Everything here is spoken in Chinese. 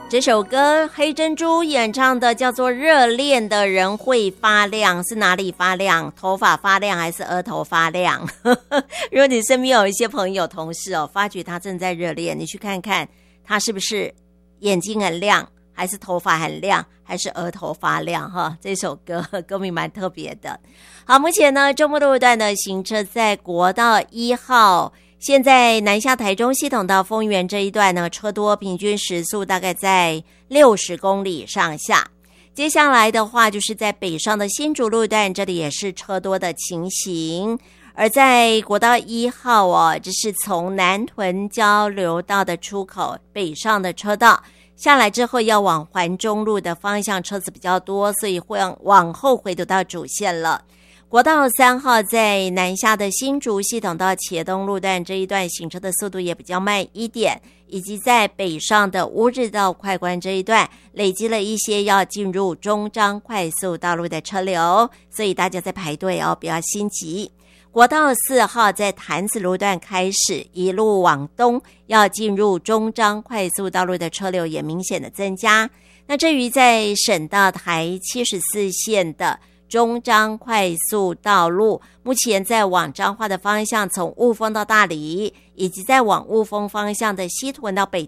这首歌黑珍珠演唱的叫做《热恋的人会发亮》，是哪里发亮？头发发亮还是额头发亮？如果你身边有一些朋友同事发觉他正在热恋，你去看看他是不是眼睛很亮，还是头发很亮，还是额头发亮哈？这首歌歌名蛮特别的。好，目前呢周末路段的行车在国道1号，现在南下台中系统到丰原这一段呢，车多，平均时速大概在60公里上下。接下来的话，就是在北上的新竹路段，这里也是车多的情形。而在国道1号这是从南屯交流道的出口北上的车道，下来之后要往环中路的方向，车子比较多，所以会往后回头到主线了。国道3号在南下的新竹系统到茄东路段这一段行车的速度也比较慢一点，以及在北上的乌日到快关这一段累积了一些要进入中彰快速道路的车流，所以大家在排队不要心急。国道4号在潭子路段开始一路往东，要进入中彰快速道路的车流也明显的增加。那至于在省道台74线的中彰快速道路，目前在往彰化的方向，从雾峰到大里，以及在往雾峰方向的西屯到北